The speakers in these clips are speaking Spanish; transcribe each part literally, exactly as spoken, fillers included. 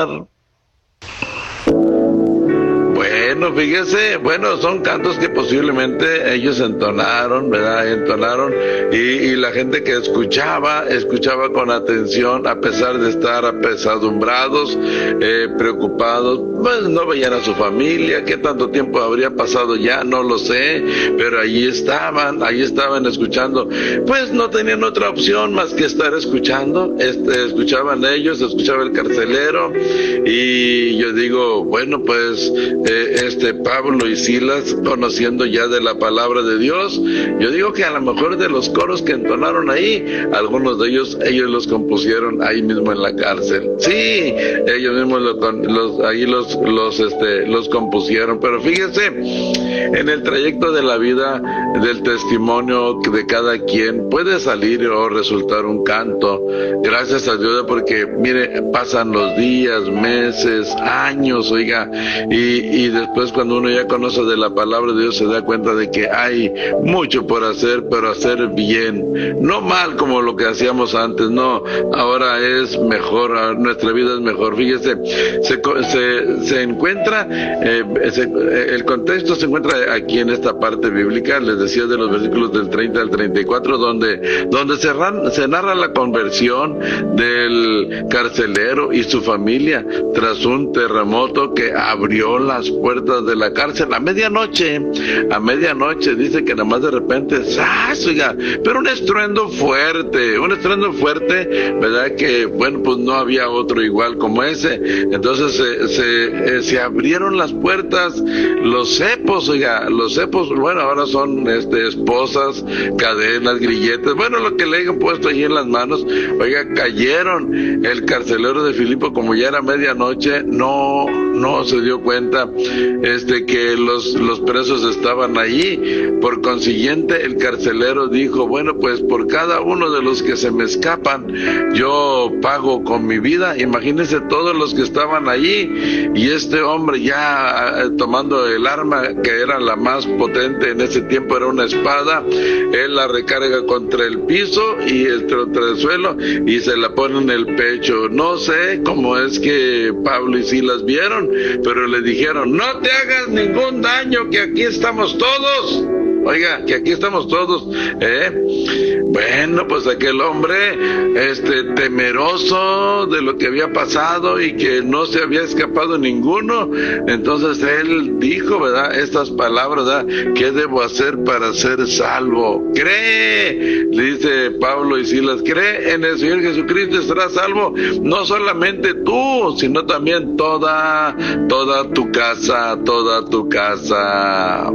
Bueno, fíjese, bueno, son cantos que posiblemente ellos entonaron, ¿verdad? Entonaron y, y la gente que escuchaba, escuchaba con atención, a pesar de estar apesadumbrados, eh, preocupados, pues no veían a su familia, qué tanto tiempo habría pasado ya, no lo sé, pero allí estaban, allí estaban escuchando, pues no tenían otra opción más que estar escuchando, este, escuchaban ellos, escuchaba el carcelero, y yo digo, bueno, pues, eh, este Pablo y Silas, conociendo ya de la palabra de Dios, yo digo que a lo mejor de los coros que entonaron ahí, algunos de ellos, ellos los compusieron ahí mismo en la cárcel. Sí, ellos mismos los, los, ahí los, los, este, los compusieron, pero fíjense, en el trayecto de la vida, del testimonio de cada quien, puede salir o resultar un canto, gracias a Dios, porque mire, pasan los días, meses, años, oiga, y, y después cuando uno ya conoce de la palabra de Dios se da cuenta de que hay mucho por hacer, pero hacer bien, no mal como lo que hacíamos antes, no, ahora es mejor, nuestra vida es mejor. Fíjese, se, se, se encuentra, eh, se, el contexto se encuentra aquí en esta parte bíblica, les decía, de los versículos del treinta al treinta y cuatro, donde, donde se, ran, se narra la conversión del carcelero y su familia tras un terremoto que abrió las puertas de la cárcel a medianoche, a medianoche, dice que nada más de repente, ¡zas! Oiga, pero un estruendo fuerte, un estruendo fuerte, ¿verdad? Que, bueno, pues no había otro igual como ese. Entonces se, se, eh, se abrieron las puertas, los cepos, oiga, los cepos, bueno, ahora son este, esposas, cadenas, grilletes, bueno, lo que le hayan puesto allí en las manos, oiga, cayeron. El carcelero de Filipo, como ya era medianoche, no, no se dio cuenta este que los, los presos estaban allí. Por consiguiente, el carcelero dijo, bueno, pues por cada uno de los que se me escapan, yo pago con mi vida. Imagínense todos los que estaban allí, y este hombre ya eh, tomando el arma, que era la más potente en ese tiempo, era una espada, él la recarga contra el piso y el, contra el suelo, y se la pone en el pecho. No sé cómo es que Pablo y Silas vieron, pero le dijeron, no te hagas ningún daño, que aquí estamos todos. Oiga, que aquí estamos todos, ¿eh? Bueno, pues aquel hombre, este, temeroso de lo que había pasado y que no se había escapado ninguno, entonces él dijo, ¿verdad?, estas palabras, ¿verdad?, ¿qué debo hacer para ser salvo? Cree, le dice Pablo y Silas, cree en el Señor Jesucristo y serás salvo, no solamente tú, sino también toda, toda tu casa, toda tu casa.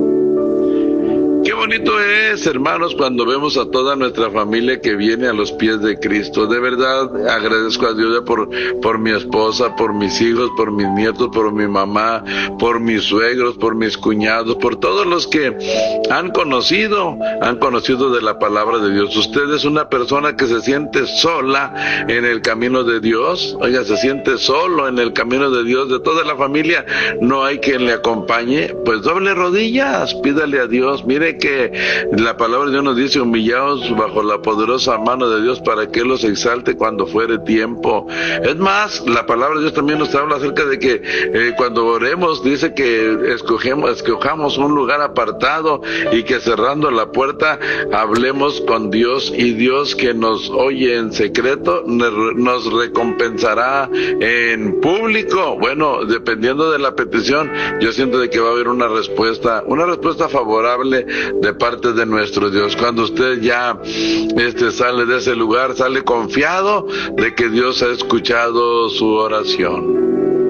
Qué bonito es, hermanos, cuando vemos a toda nuestra familia que viene a los pies de Cristo. De verdad, agradezco a Dios por, por mi esposa, por mis hijos, por mis nietos, por mi mamá, por mis suegros, por mis cuñados, por todos los que han conocido, han conocido de la palabra de Dios. Usted es una persona que se siente sola en el camino de Dios. Oiga, se siente solo en el camino de Dios. De toda la familia no hay quien le acompañe. Pues doble rodillas, pídale a Dios. Mire que la palabra de Dios nos dice, humillaos bajo la poderosa mano de Dios para que Él los exalte cuando fuere tiempo. Es más, la palabra de Dios también nos habla acerca de que eh, cuando oremos, dice que escogemos, escojamos un lugar apartado y que cerrando la puerta hablemos con Dios, y Dios, que nos oye en secreto, nos recompensará en público. Bueno, dependiendo de la petición, yo siento de que va a haber una respuesta, una respuesta favorable de parte de nuestro Dios. Cuando usted ya este, sale de ese lugar, sale confiado de que Dios ha escuchado su oración.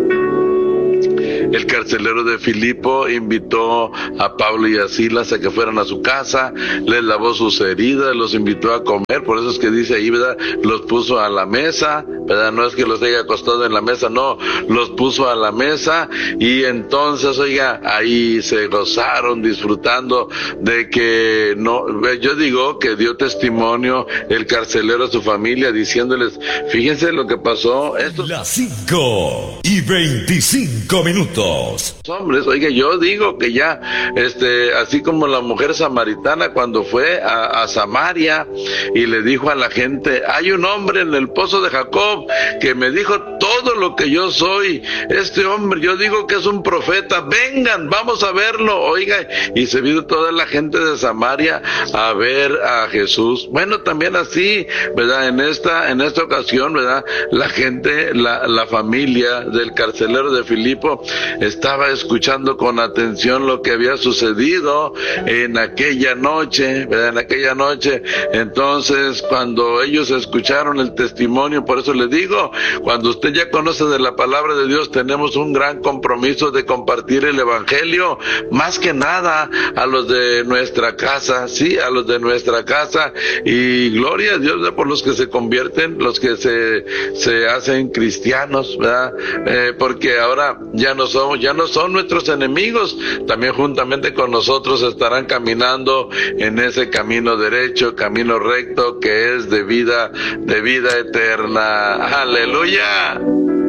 El carcelero de Filipo invitó a Pablo y a Silas a que fueran a su casa, les lavó sus heridas, los invitó a comer, por eso es que dice ahí, ¿verdad?, los puso a la mesa, ¿verdad? No es que los haya acostado en la mesa, no, los puso a la mesa, y entonces, oiga, ahí se gozaron disfrutando de que, no, yo digo que dio testimonio el carcelero a su familia, diciéndoles, fíjense lo que pasó. Esto... Las cinco y veinticinco minutos. Hombres, oiga, yo digo que ya, este, así como la mujer samaritana cuando fue a, a Samaria y le dijo a la gente, hay un hombre en el pozo de Jacob Job, que me dijo todo lo que yo soy. Este hombre, yo digo que es un profeta, vengan, vamos a verlo, oiga, y se vino toda la gente de Samaria a ver a Jesús. Bueno, también así, ¿verdad? En esta, en esta ocasión, ¿verdad? La gente, la, la familia del carcelero de Filipo estaba escuchando con atención lo que había sucedido en aquella noche, ¿verdad? En aquella noche. Entonces, cuando ellos escucharon el testimonio, por eso les digo, cuando usted ya conoce de la palabra de Dios, tenemos un gran compromiso de compartir el evangelio, más que nada a los de nuestra casa, sí, a los de nuestra casa, y gloria a Dios, ¿verdad? Por los que se convierten, los que se, se hacen cristianos, ¿verdad? Eh, porque ahora ya no somos, ya no son nuestros enemigos, también juntamente con nosotros estarán caminando en ese camino derecho, camino recto, que es de vida, de vida eterna. ¡Aleluya!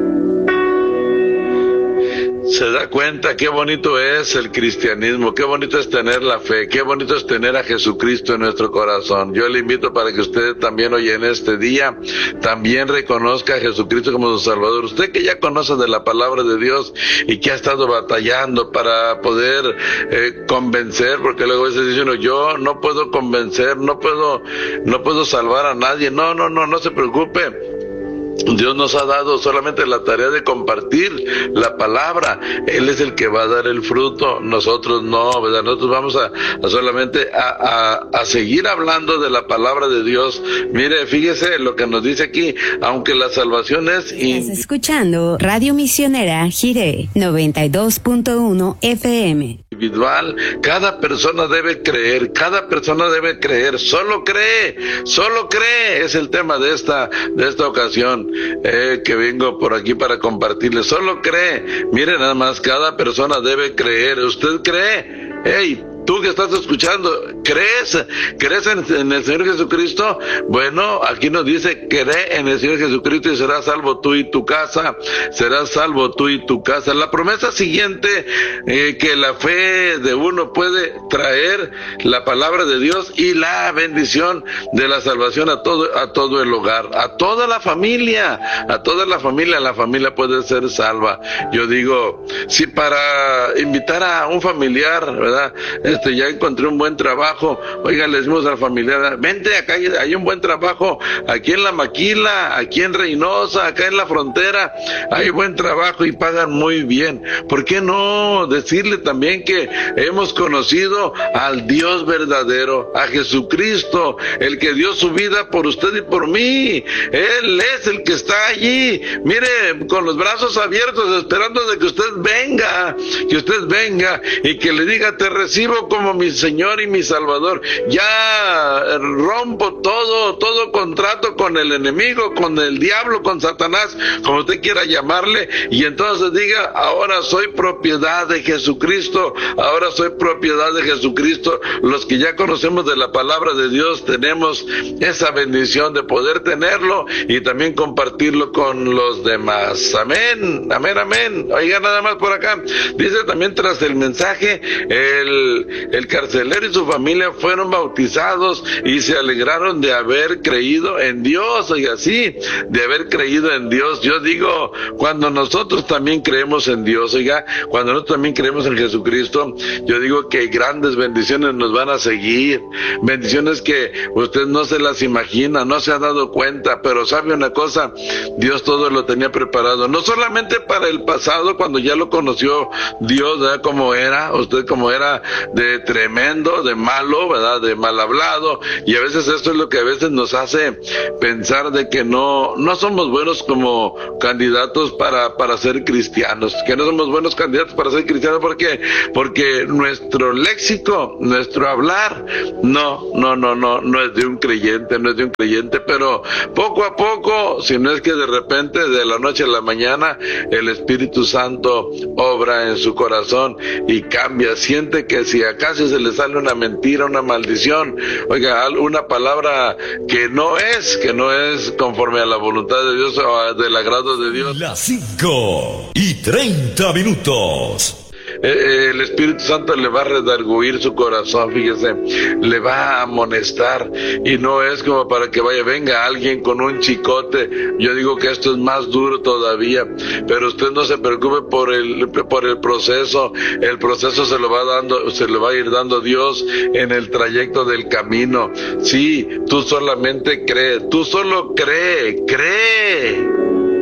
Se da cuenta qué bonito es el cristianismo, qué bonito es tener la fe, qué bonito es tener a Jesucristo en nuestro corazón. Yo le invito para que usted también hoy en este día también reconozca a Jesucristo como su Salvador. Usted que ya conoce de la palabra de Dios y que ha estado batallando para poder eh, convencer, porque luego a veces dice uno, yo no puedo convencer, no puedo, no puedo salvar a nadie. No, no, no, no se preocupe. Dios nos ha dado solamente la tarea de compartir la palabra. Él es el que va a dar el fruto, nosotros no, ¿verdad? Nosotros vamos a, a solamente a, a, a seguir hablando de la palabra de Dios. Mire, fíjese lo que nos dice aquí, aunque la salvación es... In... Estás escuchando Radio Misionera Jiré, noventa y dos punto uno F M. Individual, cada persona debe creer, cada persona debe creer, solo cree, solo cree, es el tema de esta, de esta ocasión. Eh, que vengo por aquí para compartirles, solo cree. Mire, nada más, cada persona debe creer. ¿Usted cree? Hey, tú que estás escuchando, ¿crees? ¿Crees en, en el Señor Jesucristo? Bueno, aquí nos dice, cree en el Señor Jesucristo y serás salvo tú y tu casa, serás salvo tú y tu casa. La promesa siguiente, eh, que la fe de uno puede traer la palabra de Dios y la bendición de la salvación a todo, a todo el hogar, a toda la familia, a toda la familia, la familia puede ser salva. Yo digo, si para invitar a un familiar, ¿verdad? Este, ya encontré un buen trabajo, oiga, le decimos al familiar, vente acá, hay, hay un buen trabajo, aquí en La Maquila, aquí en Reynosa, acá en la frontera, hay buen trabajo y pagan muy bien. ¿Por qué no decirle también que hemos conocido al Dios verdadero, a Jesucristo, el que dio su vida por usted y por mí? Él es el que está allí, mire, con los brazos abiertos, esperando de que usted venga, que usted venga y que le diga, te recibo como mi Señor y mi Salvador. Ya rompo todo, todo contrato con el enemigo, con el diablo, con Satanás, como usted quiera llamarle, y entonces diga, ahora soy propiedad de Jesucristo, ahora soy propiedad de Jesucristo. Los que ya conocemos de la palabra de Dios tenemos esa bendición de poder tenerlo y también compartirlo con los demás. Amén, amén, amén. Oiga, nada más por acá, dice también, tras el mensaje, el El carcelero y su familia fueron bautizados y se alegraron de haber creído en Dios, y así, de haber creído en Dios. Yo digo, cuando nosotros también creemos en Dios, oiga, cuando nosotros también creemos en Jesucristo, yo digo que grandes bendiciones nos van a seguir, bendiciones que usted no se las imagina, no se ha dado cuenta, pero sabe una cosa, Dios todo lo tenía preparado, no solamente para el pasado, cuando ya lo conoció Dios, ¿verdad? Como era, usted como era de tremendo, de malo, ¿verdad? De mal hablado, y a veces esto es lo que a veces nos hace pensar de que no, no somos buenos como candidatos para, para ser cristianos, que no somos buenos candidatos para ser cristianos, ¿por qué? Porque nuestro léxico, nuestro hablar, no, no, no, no, no es de un creyente, no es de un creyente, pero poco a poco, si no es que de repente, de la noche a la mañana, el Espíritu Santo obra en su corazón y cambia, siente que si acaso se le sale una mentira, una maldición, oiga, una palabra que no es, que no es conforme a la voluntad de Dios o del agrado de Dios. Las cinco y treinta minutos. eh, el Espíritu Santo le va a redarguir su corazón, fíjese, le va a amonestar, y no es como para que vaya, venga alguien con un chicote. Yo digo que esto es más duro todavía, pero usted no se preocupe por el, por el proceso, el proceso se lo va dando, se lo va a ir dando Dios en el trayecto del camino. Sí, tú solamente cree, tú solo cree, cree.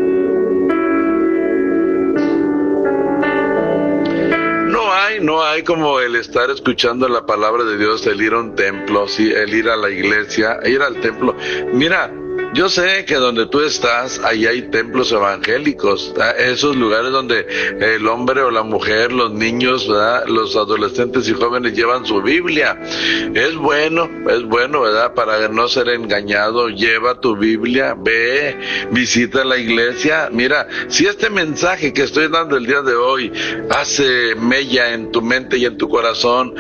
No hay, no hay como el estar escuchando la palabra de Dios, el ir a un templo, sí, el ir a la iglesia, ir al templo. Mira, yo sé que donde tú estás, ahí hay templos evangélicos, ¿verdad? Esos lugares donde el hombre o la mujer, los niños, ¿verdad? Los adolescentes y jóvenes llevan su Biblia. Es bueno, es bueno, ¿verdad? Para no ser engañado, lleva tu Biblia, ve, visita la iglesia. Mira, si este mensaje que estoy dando el día de hoy hace mella en tu mente y en tu corazón,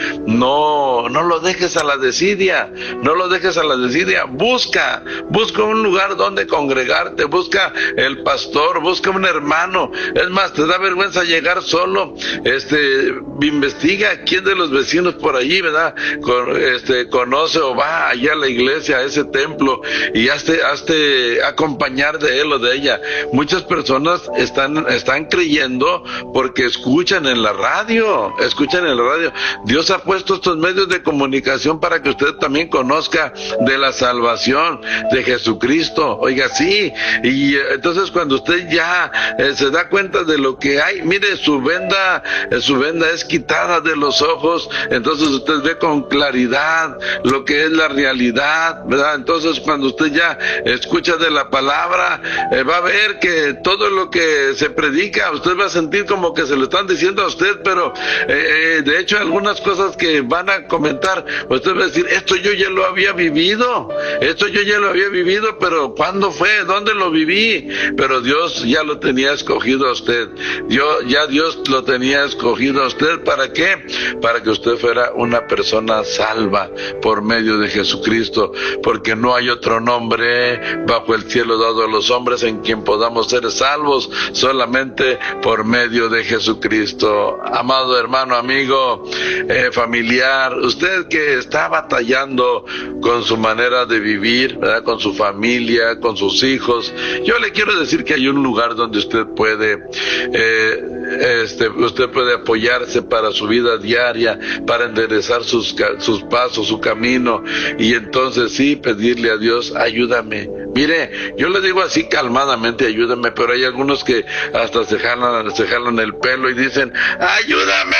no, no lo dejes a la desidia, no lo dejes a la desidia, busca, busca un lugar donde congregarte, busca el pastor, busca un hermano. Es más, te da vergüenza llegar solo, este, investiga quién de los vecinos por allí, ¿verdad? Con, este, conoce o va allá a la iglesia, a ese templo, y hazte, hazte acompañar de él o de ella. Muchas personas están, están creyendo porque escuchan en la radio, escuchan en la radio. Dios ha puesto estos medios de comunicación para que usted también conozca de la salvación de Jesucristo. Oiga, sí, y eh, entonces cuando usted ya eh, se da cuenta de lo que hay, mire, su venda, eh, su venda es quitada de los ojos, entonces usted ve con claridad lo que es la realidad, ¿verdad? Entonces cuando usted ya escucha de la palabra, eh, va a ver que todo lo que se predica, usted va a sentir como que se lo están diciendo a usted, pero eh, eh, de hecho algunas cosas que van a comentar, usted va a decir, esto yo ya lo había vivido, esto yo ya lo había vivido, pero ¿cuándo fue? ¿Dónde lo viví? Pero Dios ya lo tenía escogido a usted. Yo, ya Dios lo tenía escogido a usted. ¿Para qué? Para que usted fuera una persona salva por medio de Jesucristo, porque no hay otro nombre bajo el cielo dado a los hombres en quien podamos ser salvos, solamente por medio de Jesucristo. Amado hermano, amigo, eh, familiar, usted que está batallando con su manera de vivir, ¿verdad? Con su familia, con sus hijos, yo le quiero decir que hay un lugar donde usted puede eh, este, usted puede apoyarse para su vida diaria, para enderezar sus, sus pasos, su camino, y entonces sí, pedirle a Dios, ayúdame. Mire, yo le digo así calmadamente, ayúdame, pero hay algunos que hasta se jalan, se jalan el pelo y dicen, ayúdame.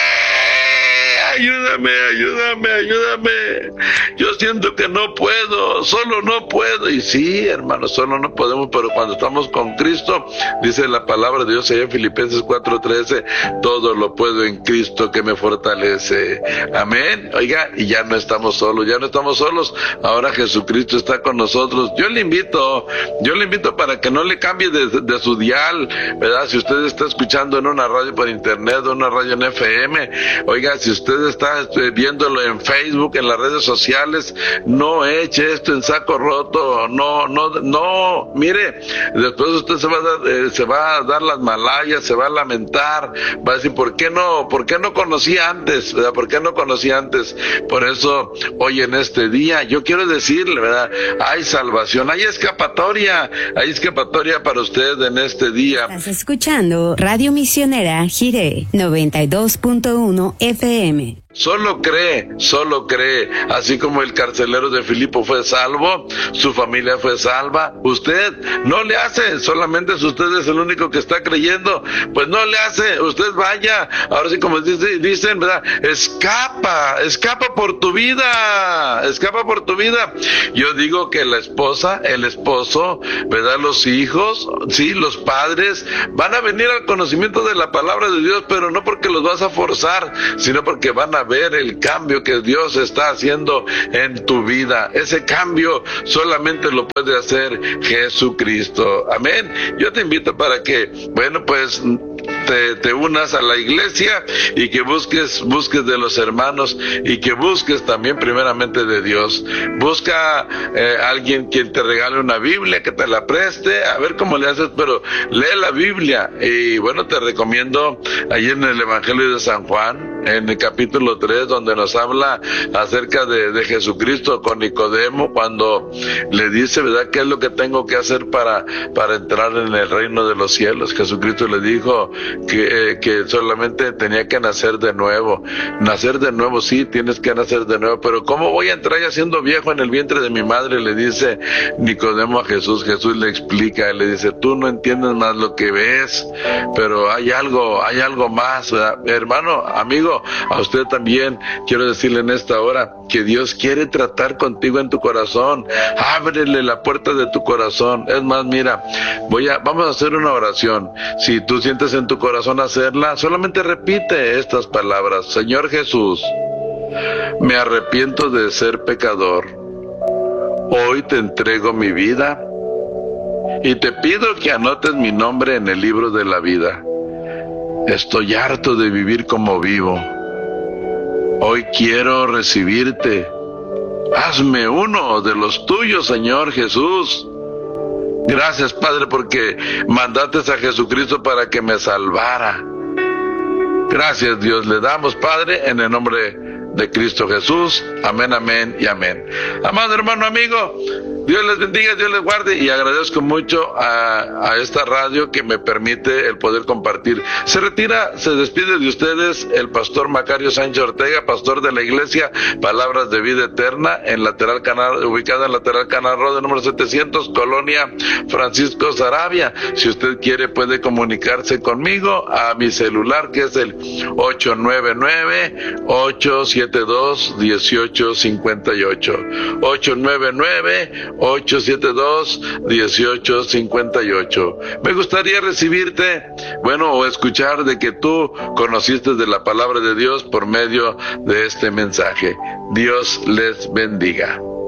Ayúdame, ayúdame, ayúdame. Yo siento que no puedo, solo no puedo. Y sí, hermano, solo no podemos, pero cuando estamos con Cristo, dice la palabra de Dios allá en Filipenses cuatro trece, todo lo puedo en Cristo que me fortalece. Amén. Oiga, y ya no estamos solos, ya no estamos solos. Ahora Jesucristo está con nosotros. Yo le invito, yo le invito para que no le cambie de, de su dial, ¿verdad? Si usted está escuchando en una radio por internet, o una radio en F M, oiga, si usted está viéndolo en Facebook, en las redes sociales, no eche esto en saco roto, no, no, no, mire, después usted se va a dar, eh, se va a dar las malayas, se va a lamentar, va a decir, ¿por qué no, por qué no conocí antes, verdad? ¿Por qué no conocí antes? Por eso, hoy en este día, yo quiero decirle, ¿verdad? Hay salvación, hay escapatoria, hay escapatoria para usted en este día. Estás escuchando Radio Misionera Jiré noventa y dos punto uno F M. Solo cree, solo cree, así como el carcelero de Filipo fue salvo, su familia fue salva, usted no le hace, solamente si usted es el único que está creyendo, pues no le hace, usted vaya, ahora sí como dice, dicen, ¿verdad? Escapa, escapa por tu vida, escapa por tu vida. Yo digo que la esposa, el esposo, ¿verdad? Los hijos, sí, los padres, van a venir al conocimiento de la palabra de Dios, pero no porque los vas a forzar, sino porque van a ver el cambio que Dios está haciendo en tu vida. Ese cambio solamente lo puede hacer Jesucristo. Amén. Yo te invito para que, bueno, pues te, te unas a la iglesia y que busques, busques de los hermanos y que busques también primeramente de Dios. Busca eh, alguien quien te regale una Biblia, que te la preste, a ver cómo le haces, pero lee la Biblia. Y bueno, te recomiendo ahí en el Evangelio de San Juan, en el capítulo tres, donde nos habla acerca de, de Jesucristo con Nicodemo, cuando le dice, ¿verdad?, qué es lo que tengo que hacer para, para entrar en el reino de los cielos. Jesucristo le dijo que, eh, que solamente tenía que nacer de nuevo. Nacer de nuevo, sí, tienes que nacer de nuevo, pero ¿cómo voy a entrar ya siendo viejo en el vientre de mi madre? Le dice Nicodemo a Jesús. Jesús le explica, le dice, tú no entiendes más lo que ves, pero hay algo, hay algo más, ¿verdad? Hermano, amigo, a usted también quiero decirle en esta hora que Dios quiere tratar contigo en tu corazón. Ábrele la puerta de tu corazón. Es más, mira, voy a, vamos a hacer una oración. Si tú sientes en tu corazón hacerla, solamente repite estas palabras: Señor Jesús, me arrepiento de ser pecador. Hoy te entrego mi vida y te pido que anotes mi nombre en el libro de la vida. Estoy harto de vivir como vivo. Hoy quiero recibirte. Hazme uno de los tuyos, Señor Jesús. Gracias, Padre, porque mandaste a Jesucristo para que me salvara. Gracias, Dios, le damos, Padre, en el nombre de Cristo Jesús. Amén, amén y amén. Amado hermano, amigo, Dios les bendiga, Dios les guarde, y agradezco mucho a, a esta radio que me permite el poder compartir. Se retira, se despide de ustedes el pastor Macario Sánchez Ortega, pastor de la iglesia Palabras de Vida Eterna, en lateral Canal, ubicada en lateral Canal Road, número setecientos, Colonia Francisco Saravia. Si usted quiere, puede comunicarse conmigo a mi celular, que es el ocho nueve nueve, ocho siete dos, uno ocho cinco ocho. ocho nueve nueve, ocho siete dos, uno ocho cinco ocho. Me gustaría recibirte, bueno, o escuchar de que tú conociste de la palabra de Dios por medio de este mensaje. Dios les bendiga.